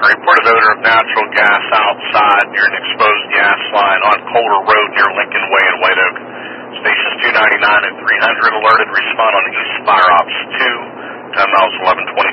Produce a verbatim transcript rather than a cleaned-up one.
reported odor of natural gas outside near an exposed gas line on Colder Road near Lincoln Way in White Oak. Stations two ninety-nine and three hundred alerted. Respond on East Fire Ops two, ten miles eleven twenty.